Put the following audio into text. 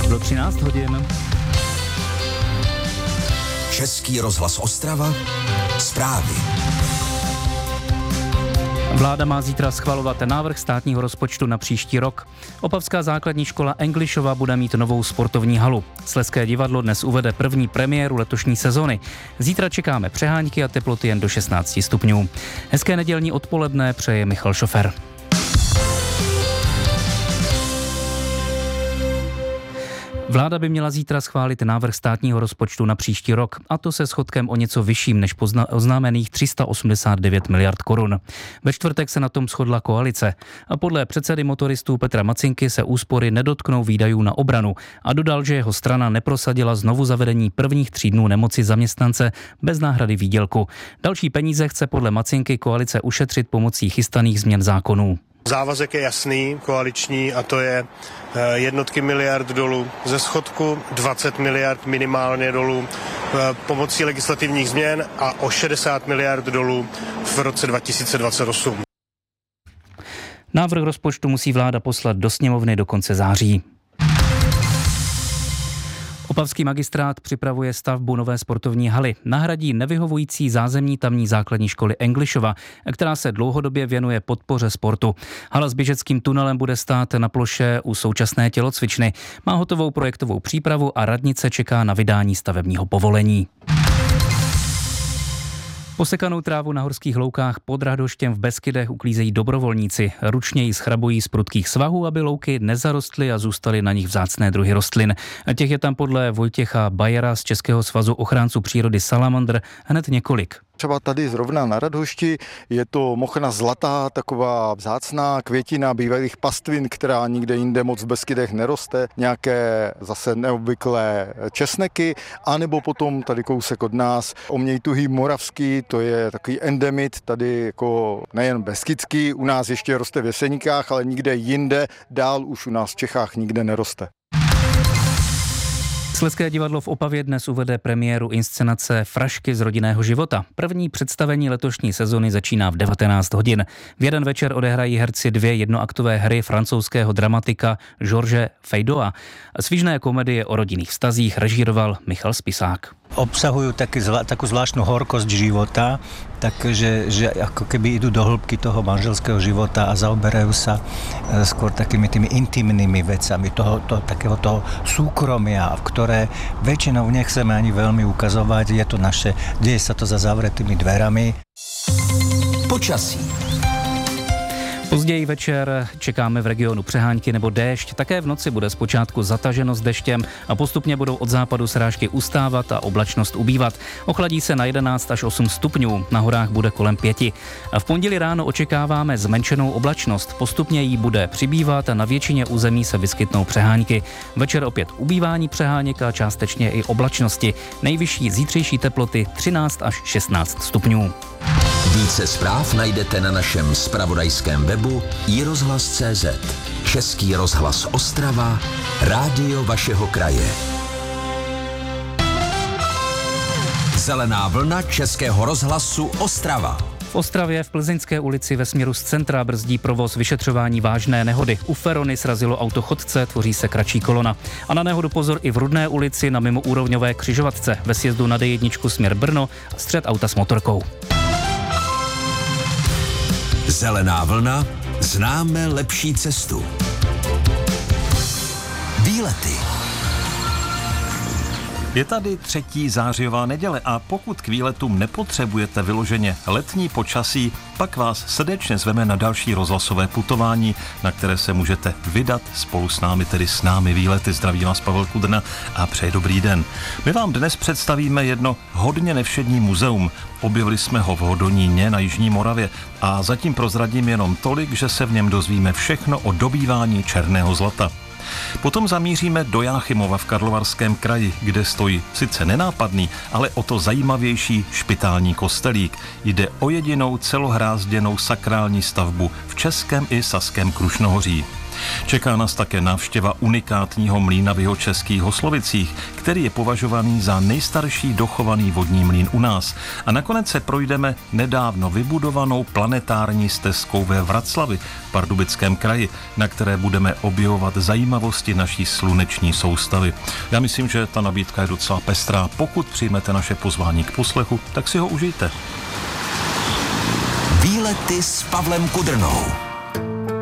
Do 13 hodin. Český rozhlas Ostrava. Zprávy. Vláda má zítra schvalovat návrh státního rozpočtu na příští rok. Opavská základní škola Englišova bude mít novou sportovní halu. Slezské divadlo dnes uvede první premiéru letošní sezony. Zítra čekáme přehánky a teploty jen do 16 stupňů. Hezké nedělní odpoledne přeje Michal Šofer. Vláda by měla zítra schválit návrh státního rozpočtu na příští rok, a to se schodkem o něco vyšším než oznámených 389 miliard korun. Ve čtvrtek se na tom shodla koalice a podle předsedy motoristů Petra Macinky se úspory nedotknou výdajů na obranu a dodal, že jeho strana neprosadila znovu zavedení prvních 3 dnů nemoci zaměstnance bez náhrady výdělku. Další peníze chce podle Macinky koalice ušetřit pomocí chystaných změn zákonů. Závazek je jasný, koaliční, a to je jednotky miliard dolů ze schodku, 20 miliard minimálně dolů pomocí legislativních změn a o 60 miliard dolů v roce 2028. Návrh rozpočtu musí vláda poslat do sněmovny do konce září. Opavský magistrát připravuje stavbu nové sportovní haly. Nahradí nevyhovující zázemí tamní základní školy Englišova, která se dlouhodobě věnuje podpoře sportu. Hala s běžeckým tunelem bude stát na ploše u současné tělocvičny. Má hotovou projektovou přípravu a radnice čeká na vydání stavebního povolení. Posekanou trávu na horských loukách pod Radoštěm v Beskydech uklízejí dobrovolníci. Ručně ji schrabují z prudkých svahů, aby louky nezarostly a zůstaly na nich vzácné druhy rostlin. Těch je tam podle Vojtěcha Bajera z Českého svazu ochránců přírody Salamandr hned několik. Třeba tady zrovna na Radhošti je to mochna zlatá, taková vzácná květina bývalých pastvin, která nikde jinde moc v Beskydech neroste, nějaké zase neobvyklé česneky, anebo potom tady kousek od nás omněj tuhý moravský, to je takový endemit, tady jako nejen beskydský, u nás ještě roste v Jeseníkách, ale nikde jinde, dál už u nás v Čechách nikde neroste. Slezské divadlo v Opavě dnes uvede premiéru inscenace Frašky z rodinného života. První představení letošní sezony začíná v 19 hodin. V jeden večer odehrají herci 2 jednoaktové hry francouzského dramatika George Feydeau. Svížné komedie o rodinných vztazích režíroval Michal Spisák. Obsahujú takú zvláštnu horkosť života, takže ako keby idú do hĺbky toho manželského života a zaoberajú sa skôr takými tými intimnými vecami, takého toho súkromia, v ktoré väčšinou nechceme ani veľmi ukazovať. Je to naše, deje sa to za zavretými dverami. Počasí. Později večer čekáme v regionu přehánky nebo déšť. Také v noci bude zpočátku zataženo s deštěm a postupně budou od západu srážky ustávat a oblačnost ubývat. Ochladí se na 11 až 8 stupňů, na horách bude kolem 5. A v pondělí ráno očekáváme zmenšenou oblačnost. Postupně jí bude přibývat a na většině území se vyskytnou přehánky. Večer opět ubývání přeháněk a částečně i oblačnosti. Nejvyšší zítřejší teploty 13 až 16 stupňů. Více zpráv najdete na našem zpravodajském webu iRozhlas.cz. Český rozhlas Ostrava, rádio vašeho kraje. Zelená vlna Českého rozhlasu Ostrava. V Ostravě v Plzeňské ulici ve směru z centra brzdí provoz vyšetřování vážné nehody. U Ferony srazilo auto chodce, tvoří se kratší kolona. A na nehodu pozor i v Rudné ulici na mimoúrovňové křižovatce. Ve sjezdu na D1 směr Brno střet auta s motorkou. Zelená vlna, známe lepší cestu. Výlety. Je tady 3. zářijová neděle a pokud k výletům nepotřebujete vyloženě letní počasí, pak vás srdečně zveme na další rozhlasové putování, na které se můžete vydat spolu s námi, tedy s námi výlety. Zdraví vás Pavel Kudrna a přeji dobrý den. My vám dnes představíme jedno hodně nevšední muzeum. Objevili jsme ho v Hodoníně na Jižní Moravě a zatím prozradím jenom tolik, že se v něm dozvíme všechno o dobývání černého zlata. Potom zamíříme do Jáchymova v Karlovarském kraji, kde stojí sice nenápadný, ale o to zajímavější špitální kostelík. Jde o jedinou celohrázděnou sakrální stavbu v Českém i Saském Krušnohoří. Čeká nás také návštěva unikátního mlýna v Jihočeských Hoslovicích, který je považovaný za nejstarší dochovaný vodní mlýn u nás. A nakonec se projdeme nedávno vybudovanou planetární stezkou ve Vraclavi v Pardubickém kraji, na které budeme objevovat zajímavosti naší sluneční soustavy. Já myslím, že ta nabídka je docela pestrá. Pokud přijmete naše pozvání k poslechu, tak si ho užijte. Výlety s Pavlem Kudrnou.